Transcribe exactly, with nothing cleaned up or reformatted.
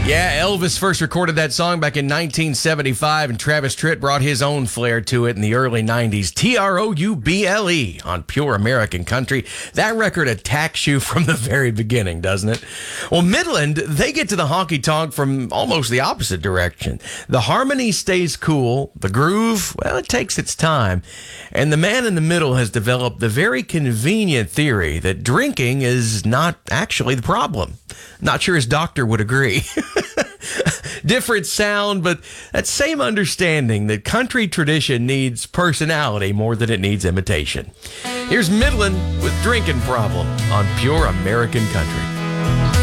Yeah, Elvis first recorded that song back in nineteen seventy-five, and Travis Tritt brought his own flair to it in the early nineties. T R O U B L E on Pure American Country. That record attacks you from the very beginning, doesn't it? Well, Midland, they get to the honky-tonk from almost the opposite direction. The harmony stays cool. The groove, well, it takes its time. And the man in the middle has developed the very convenient theory that drinking is not actually the problem. Not sure his doctor would agree. Different sound, but that same understanding that country tradition needs personality more than it needs imitation. Here's Midland with Drinking Problem on Pure American Country.